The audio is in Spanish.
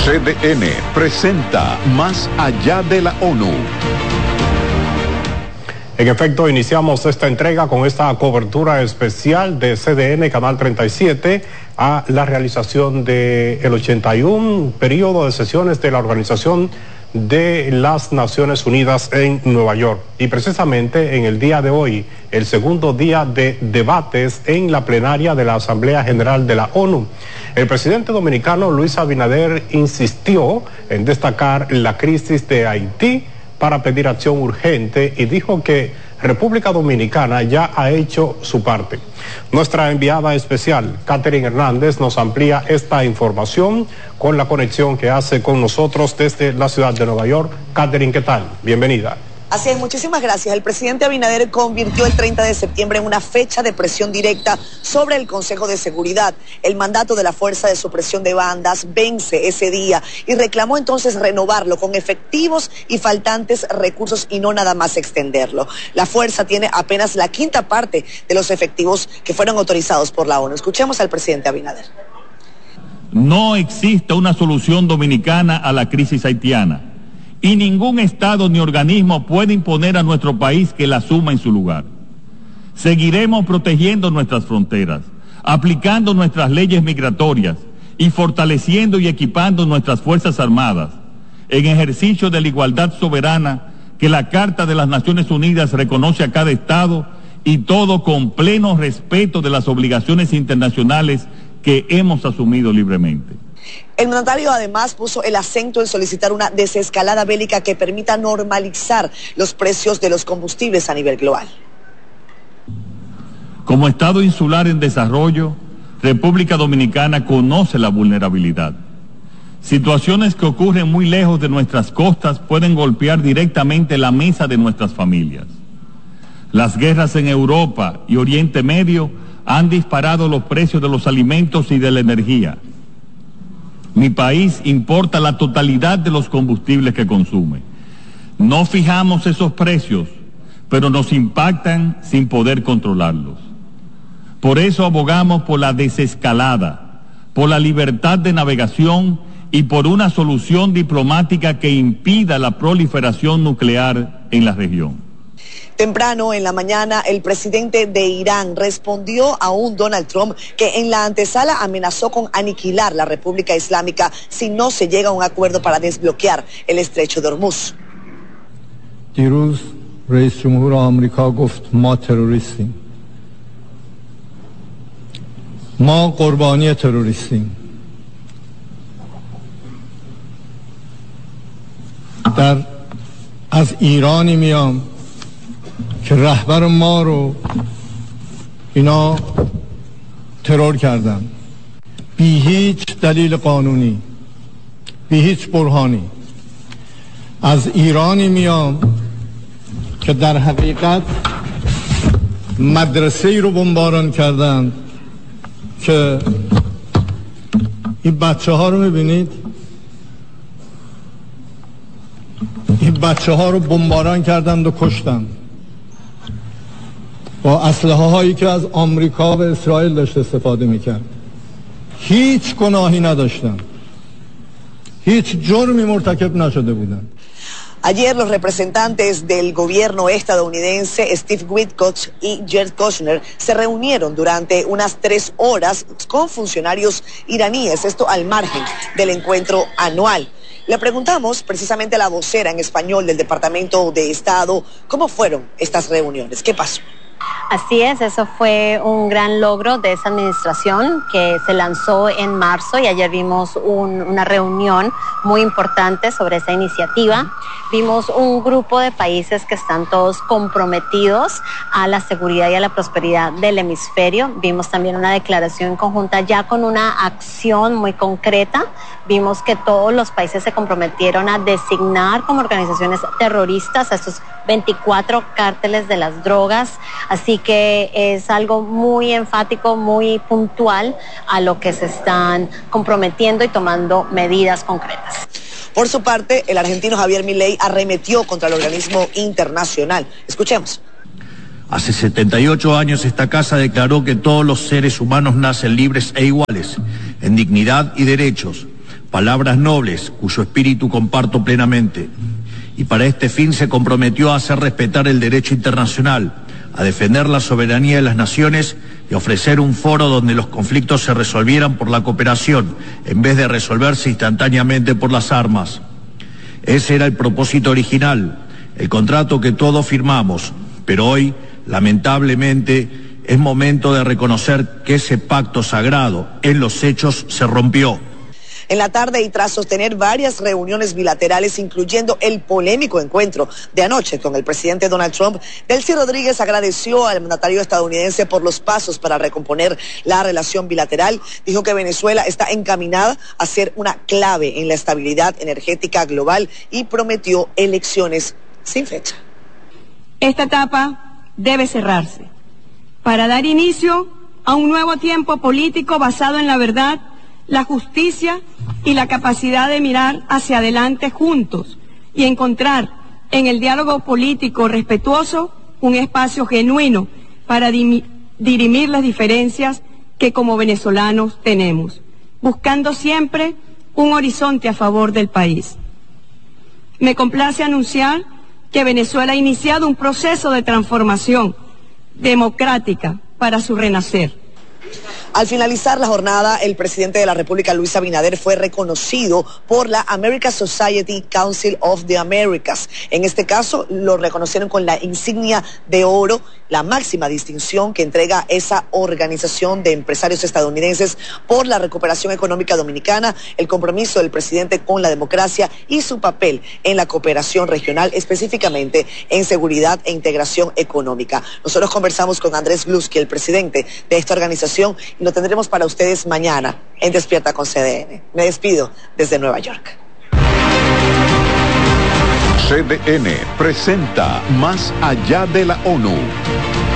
CDN presenta Más allá de la ONU. En efecto, iniciamos esta entrega con esta cobertura especial de CDN Canal 37 a la realización del 81 periodo de sesiones de la Organización de las Naciones Unidas en Nueva York. Y precisamente en el día de hoy, el segundo día de debates en la plenaria de la Asamblea General de la ONU. El presidente dominicano Luis Abinader insistió en destacar la crisis de Haití para pedir acción urgente y dijo que República Dominicana ya ha hecho su parte. Nuestra enviada especial, Catherine Hernández, nos amplía esta información con la conexión que hace con nosotros desde la ciudad de Nueva York. Catherine, ¿qué tal? Bienvenida. Así es, muchísimas gracias. El presidente Abinader convirtió el 30 de septiembre en una fecha de presión directa sobre el Consejo de Seguridad. El mandato de la Fuerza de Supresión de Bandas vence ese día y reclamó entonces renovarlo con efectivos y faltantes recursos y no nada más extenderlo. La Fuerza tiene apenas la quinta parte de los efectivos que fueron autorizados por la ONU. Escuchemos al presidente Abinader. No existe una solución dominicana a la crisis haitiana. Y ningún Estado ni organismo puede imponer a nuestro país que la asuma en su lugar. Seguiremos protegiendo nuestras fronteras, aplicando nuestras leyes migratorias y fortaleciendo y equipando nuestras Fuerzas Armadas en ejercicio de la igualdad soberana que la Carta de las Naciones Unidas reconoce a cada Estado, y todo con pleno respeto de las obligaciones internacionales que hemos asumido libremente. El mandatario además puso el acento en solicitar una desescalada bélica que permita normalizar los precios de los combustibles a nivel global. Como Estado insular en desarrollo, República Dominicana conoce la vulnerabilidad. Situaciones que ocurren muy lejos de nuestras costas pueden golpear directamente la mesa de nuestras familias. Las guerras en Europa y Oriente Medio han disparado los precios de los alimentos y de la energía. Mi país importa la totalidad de los combustibles que consume. No fijamos esos precios, pero nos impactan sin poder controlarlos. Por eso abogamos por la desescalada, por la libertad de navegación y por una solución diplomática que impida la proliferación nuclear en la región. Temprano en la mañana, el presidente de Irán respondió a un Donald Trump que en la antesala amenazó con aniquilar la República Islámica si no se llega a un acuerdo para desbloquear el estrecho de Hormuz. دیروز رئیس جمهور آمریکا گفت ما تروریستیم. ما قربانی تروریستیم. از ایرانی میام که رهبر ما رو اینا ترور کردن بی هیچ دلیل قانونی، بی هیچ برهانی. از ایرانی میام که در حقیقت مدرسه‌ای رو بمباران کردن که این بچه ها رو میبینید، این بچه ها رو بمباران کردند و کشتند با اسلحه هایی که از آمریکا و اسرائیل داشت استفاده میکرد. هیچ گناهی نداشتن، هیچ جرمی مرتکب نشده بودن. Ayer los representantes del gobierno estadounidense Steve Witkoff y Jared Kushner se reunieron durante unas 3 horas con funcionarios iraníes, esto al margen del encuentro anual. Le preguntamos precisamente a la vocera en español del Departamento de Estado cómo fueron estas reuniones, qué pasó. Así es, eso fue un gran logro de esa administración que se lanzó en marzo y ayer vimos una reunión muy importante sobre esa iniciativa. Vimos un grupo de países que están todos comprometidos a la seguridad y a la prosperidad del hemisferio. Vimos también una declaración conjunta ya con una acción muy concreta. Vimos que todos los países se comprometieron a designar como organizaciones terroristas a estos 24 cárteles de las drogas. Así que es algo muy enfático, muy puntual a lo que se están comprometiendo y tomando medidas concretas. Por su parte, el argentino Javier Milei arremetió contra el organismo internacional. Escuchemos. Hace 78 años esta casa declaró que todos los seres humanos nacen libres e iguales, en dignidad y derechos. palabras nobles cuyo espíritu comparto plenamente. Y para este fin se comprometió a hacer respetar el derecho internacional, a defender la soberanía de las naciones y a ofrecer un foro donde los conflictos se resolvieran por la cooperación, en vez de resolverse instantáneamente por las armas. Ese era el propósito original, el contrato que todos firmamos, pero hoy, lamentablemente, es momento de reconocer que ese pacto sagrado en los hechos se rompió. En la tarde y tras sostener varias reuniones bilaterales, incluyendo el polémico encuentro de anoche con el presidente Donald Trump, Delcy Rodríguez agradeció al mandatario estadounidense por los pasos para recomponer la relación bilateral. Dijo que Venezuela está encaminada a ser una clave en la estabilidad energética global y prometió elecciones sin fecha. Esta etapa debe cerrarse para dar inicio a un nuevo tiempo político basado en la verdad, la justicia y la capacidad de mirar hacia adelante juntos y encontrar en el diálogo político respetuoso un espacio genuino para dirimir las diferencias que como venezolanos tenemos, buscando siempre un horizonte a favor del país. Me complace anunciar que Venezuela ha iniciado un proceso de transformación democrática para su renacer. Al finalizar la jornada, el presidente de la República, Luis Abinader, fue reconocido por la American Society Council of the Americas. En este caso, lo reconocieron con la insignia de oro, la máxima distinción que entrega esa organización de empresarios estadounidenses por la recuperación económica dominicana, el compromiso del presidente con la democracia y su papel en la cooperación regional, específicamente en seguridad e integración económica. Nosotros conversamos con Andrés Gluski, el presidente de esta organización, y lo tendremos para ustedes mañana en Despierta con CDN. Me despido desde Nueva York. CDN presenta Más allá de la ONU.